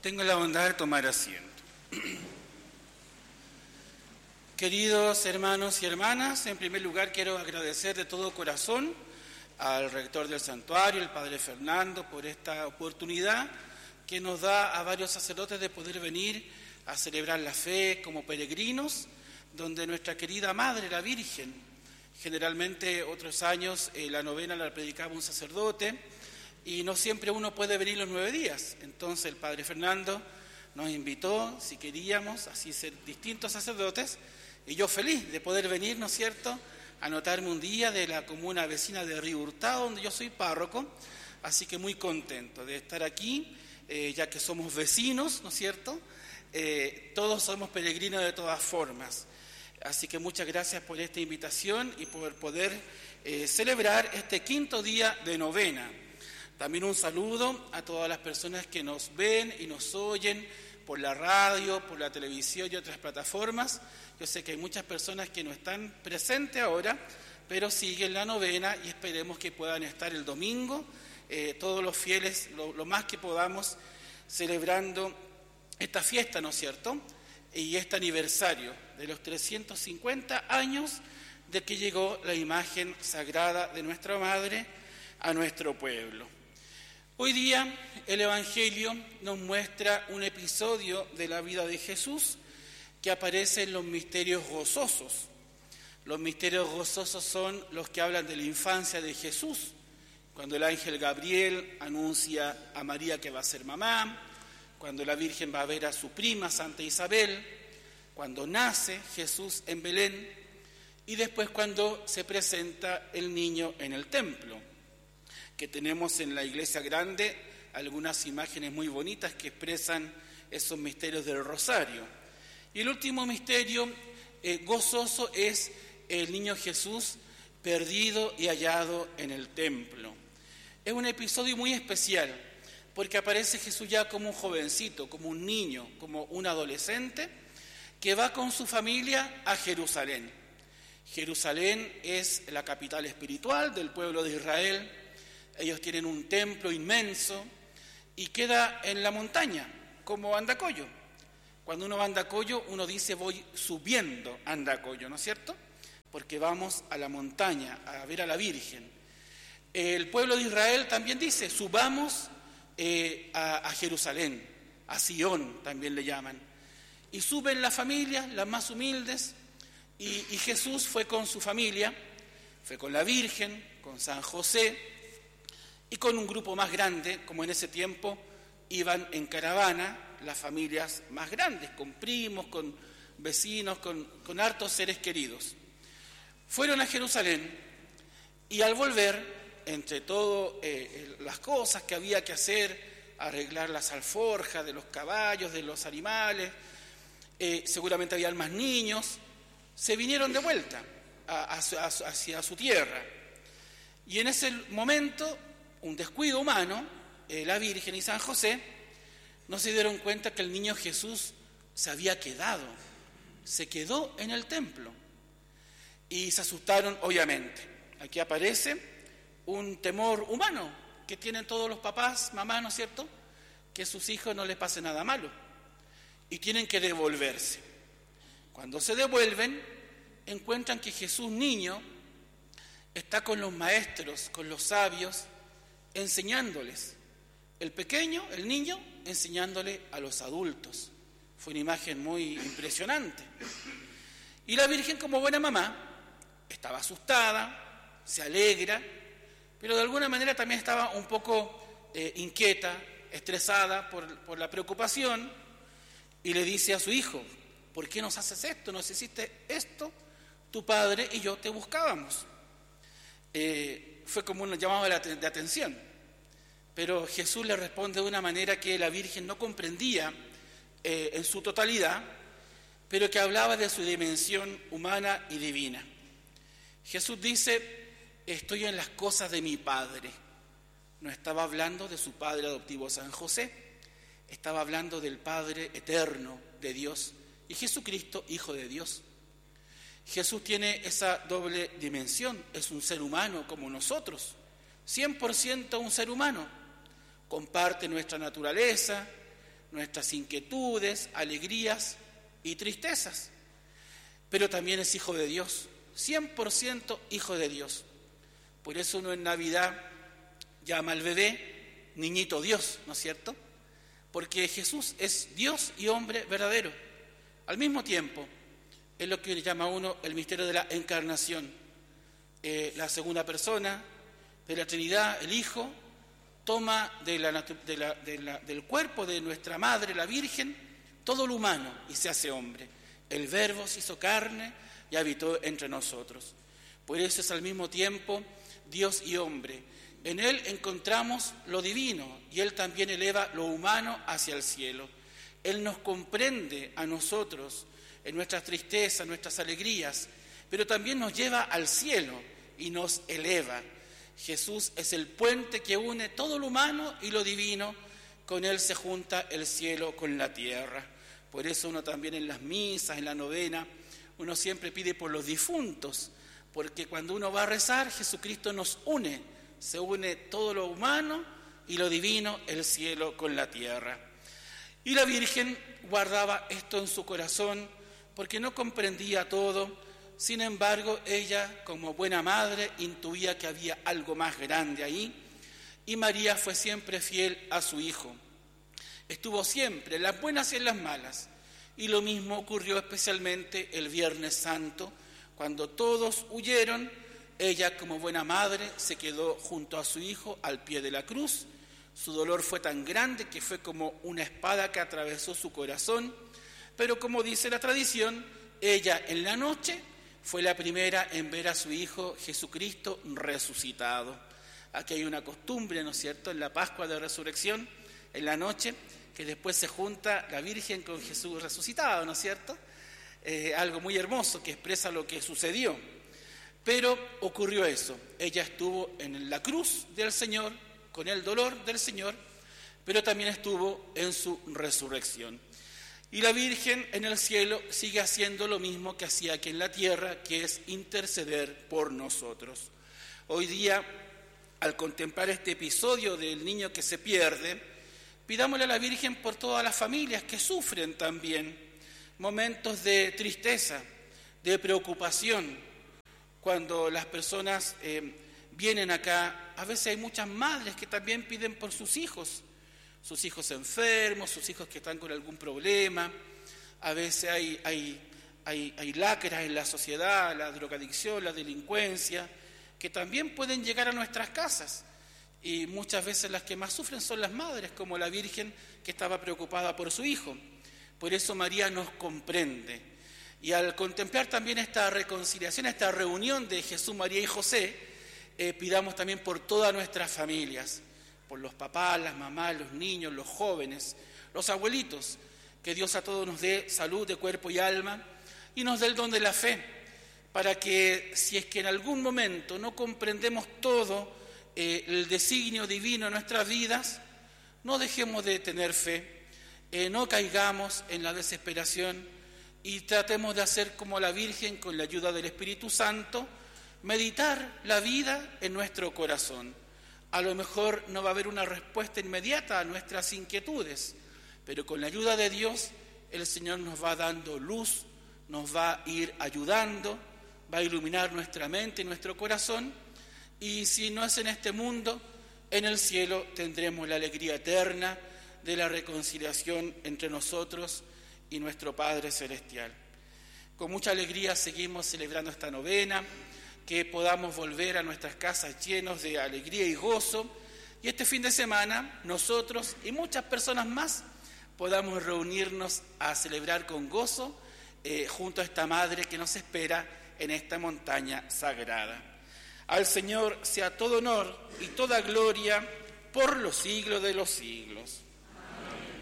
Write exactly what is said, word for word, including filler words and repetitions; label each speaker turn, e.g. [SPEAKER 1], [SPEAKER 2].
[SPEAKER 1] Tengo la bondad de tomar asiento. Queridos hermanos y hermanas, en primer lugar quiero agradecer de todo corazón al rector del santuario, el padre Fernando, por esta oportunidad que nos da a varios sacerdotes de poder venir a celebrar la fe como peregrinos, donde nuestra querida Madre, la Virgen, generalmente otros años eh, la novena la predicaba un sacerdote y no siempre uno puede venir los nueve días. Entonces el padre Fernando nos invitó, si queríamos, así ser distintos sacerdotes, y yo feliz de poder venir, ¿no es cierto?, a anotarme un día de la comuna vecina de Río Hurtado, donde yo soy párroco, así que muy contento de estar aquí, eh, ya que somos vecinos, ¿no es cierto?, eh, todos somos peregrinos de todas formas. Así que muchas gracias por esta invitación y por poder eh, celebrar este quinto día de novena. También un saludo a todas las personas que nos ven y nos oyen por la radio, por la televisión y otras plataformas. Yo sé que hay muchas personas que no están presentes ahora, pero siguen la novena y esperemos que puedan estar el domingo, eh, todos los fieles, lo, lo más que podamos, celebrando esta fiesta, ¿no es cierto?, y este aniversario de los trescientos cincuenta años de que llegó la imagen sagrada de nuestra Madre a nuestro pueblo. Hoy día el Evangelio nos muestra un episodio de la vida de Jesús que aparece en los misterios gozosos. Los misterios gozosos son los que hablan de la infancia de Jesús, cuando el ángel Gabriel anuncia a María que va a ser mamá, cuando la Virgen va a ver a su prima Santa Isabel, cuando nace Jesús en Belén y después cuando se presenta el niño en el templo, que tenemos en la iglesia grande algunas imágenes muy bonitas que expresan esos misterios del rosario. Y el último misterio eh, gozoso es el niño Jesús perdido y hallado en el templo. Es un episodio muy especial porque aparece Jesús ya como un jovencito, como un niño, como un adolescente que va con su familia a Jerusalén. Jerusalén es la capital espiritual del pueblo de Israel. Ellos tienen un templo inmenso y queda en la montaña, como Andacollo. Cuando uno va a Andacollo, uno dice voy subiendo a Andacollo, ¿no es cierto?, porque vamos a la montaña a ver a la Virgen. El pueblo de Israel también dice subamos eh, a, a Jerusalén, a Sion también le llaman. Y suben las familias, las más humildes, y, y Jesús fue con su familia, fue con la Virgen, con San José, y con un grupo más grande, como en ese tiempo iban en caravana las familias más grandes, con primos, con vecinos, con, con hartos seres queridos. Fueron a Jerusalén y al volver, entre todas eh, las cosas que había que hacer, arreglar las alforjas de los caballos, de los animales, eh, seguramente había más niños, se vinieron de vuelta a, a, a, hacia su tierra. Y en ese momento, un descuido humano, eh, la Virgen y San José no se dieron cuenta que el niño Jesús se había quedado, se quedó en el templo y se asustaron obviamente. Aquí aparece un temor humano que tienen todos los papás, mamás, ¿no es cierto?, que a sus hijos no les pase nada malo y tienen que devolverse. Cuando se devuelven, encuentran que Jesús niño está con los maestros, con los sabios, enseñándoles. El pequeño, el niño, enseñándole a los adultos. Fue una imagen muy impresionante. Y la Virgen, como buena mamá, estaba asustada, se alegra, pero de alguna manera también estaba un poco eh, inquieta, estresada por, por la preocupación, y le dice a su hijo: ¿por qué nos haces esto? ¿Nos hiciste esto? Tu padre y yo te buscábamos. Eh, fue como un llamado de, de atención, pero Jesús le responde de una manera que la Virgen no comprendía eh, en su totalidad, pero que hablaba de su dimensión humana y divina. Jesús dice: estoy en las cosas de mi Padre. No estaba hablando de su padre adoptivo San José, estaba hablando del Padre eterno de Dios y Jesucristo, Hijo de Dios. Jesús tiene esa doble dimensión, es un ser humano como nosotros, cien por ciento un ser humano, comparte nuestra naturaleza, nuestras inquietudes, alegrías y tristezas. Pero también es hijo de Dios, cien por ciento hijo de Dios. Por eso uno en Navidad llama al bebé niñito Dios, ¿no es cierto? Porque Jesús es Dios y hombre verdadero. Al mismo tiempo, es lo que llama uno el misterio de la encarnación. Eh, la segunda persona de la Trinidad, el Hijo, toma de la, de la, de la, del cuerpo de nuestra Madre, la Virgen, todo lo humano y se hace hombre. El Verbo se hizo carne y habitó entre nosotros. Por eso es al mismo tiempo Dios y hombre. En Él encontramos lo divino y Él también eleva lo humano hacia el cielo. Él nos comprende a nosotros en nuestras tristezas, nuestras alegrías, pero también nos lleva al cielo y nos eleva. Jesús es el puente que une todo lo humano y lo divino. Con Él se junta el cielo con la tierra. Por eso uno también en las misas, en la novena, uno siempre pide por los difuntos, porque cuando uno va a rezar, Jesucristo nos une, se une todo lo humano y lo divino, el cielo con la tierra. Y la Virgen guardaba esto en su corazón porque no comprendía todo. Sin embargo, ella, como buena madre, intuía que había algo más grande ahí, y María fue siempre fiel a su Hijo. Estuvo siempre en las buenas y en las malas, y lo mismo ocurrió especialmente el Viernes Santo, cuando todos huyeron. Ella, como buena madre, se quedó junto a su Hijo al pie de la cruz. Su dolor fue tan grande que fue como una espada que atravesó su corazón, pero como dice la tradición, ella en la noche fue la primera en ver a su Hijo Jesucristo resucitado. Aquí hay una costumbre, ¿no es cierto?, en la Pascua de Resurrección, en la noche, que después se junta la Virgen con Jesús resucitado, ¿no es cierto? Eh, algo muy hermoso que expresa lo que sucedió. Pero ocurrió eso, ella estuvo en la cruz del Señor, con el dolor del Señor, pero también estuvo en su resurrección. Y la Virgen en el cielo sigue haciendo lo mismo que hacía aquí en la tierra, que es interceder por nosotros. Hoy día, al contemplar este episodio del niño que se pierde, pidámosle a la Virgen por todas las familias que sufren también momentos de tristeza, de preocupación. Cuando las personas eh, vienen acá, a veces hay muchas madres que también piden por sus hijos, sus hijos enfermos, sus hijos que están con algún problema. A veces hay, hay, hay, hay lacras en la sociedad, la drogadicción, la delincuencia, que también pueden llegar a nuestras casas. Y muchas veces las que más sufren son las madres, como la Virgen que estaba preocupada por su hijo. Por eso María nos comprende. Y al contemplar también esta reconciliación, esta reunión de Jesús, María y José, eh, pidamos también por todas nuestras familias, por los papás, las mamás, los niños, los jóvenes, los abuelitos, que Dios a todos nos dé salud de cuerpo y alma y nos dé el don de la fe, para que si es que en algún momento no comprendemos todo eh, el designio divino en nuestras vidas, no dejemos de tener fe, eh, no caigamos en la desesperación y tratemos de hacer como la Virgen, con la ayuda del Espíritu Santo, meditar la vida en nuestro corazón. A lo mejor no va a haber una respuesta inmediata a nuestras inquietudes, pero con la ayuda de Dios, el Señor nos va dando luz, nos va a ir ayudando, va a iluminar nuestra mente y nuestro corazón, y si no es en este mundo, en el cielo tendremos la alegría eterna de la reconciliación entre nosotros y nuestro Padre Celestial. Con mucha alegría seguimos celebrando esta novena, que podamos volver a nuestras casas llenos de alegría y gozo, y este fin de semana nosotros y muchas personas más podamos reunirnos a celebrar con gozo eh, junto a esta Madre que nos espera en esta montaña sagrada. Al Señor sea todo honor y toda gloria por los siglos de los siglos.